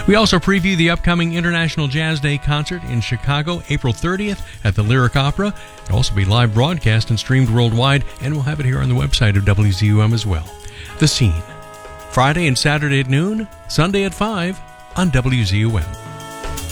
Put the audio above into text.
We also preview the upcoming International Jazz Day concert in Chicago, April 30th at the Lyric Opera. It'll also be live broadcast and streamed worldwide, and we'll have it here on the website of WZUM as well. The Scene, Friday and Saturday at noon, Sunday at 5 on WZUM.